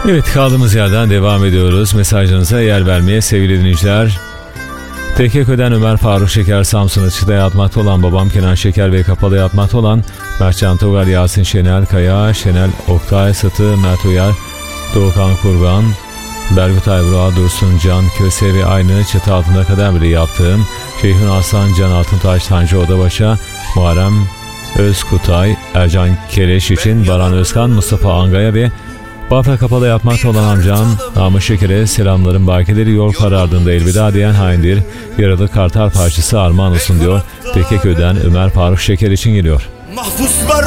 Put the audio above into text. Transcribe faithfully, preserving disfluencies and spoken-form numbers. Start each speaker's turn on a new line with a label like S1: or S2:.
S1: Evet, kaldığımız yerden devam ediyoruz. Mesajlarınıza yer vermeye sevgili dinleyiciler. Tekkeköy'den Ömer Faruk Şeker, Samsun Açık'ta yatmakta olan babam Kenan Şeker ve kapalı yatmakta olan Mertcan Togar, Yasin Şenel Kaya, Şenel Oktay Satı, Mert Uyar, Doğukan Kurban, Bergut Ayvra, Dursun Can Köse ve aynı çatı altında kadar biri yaptığım Şeyhun Aslan, Can Altıntaş, Tanju Odabaş'a, Muharrem Özkutay, Ercan Keleş için Baran Özkan, Mustafa Angaya ve Bafra kapalı yapmakta olan amcam Namı Şeker'e selamların bakileri yol karardığında elveda diyen haindir. Yaralı Kartal parçası armağan olsun diyor. Tekkeköy'den Ömer Faruk Şeker için geliyor.
S2: Mahpuslar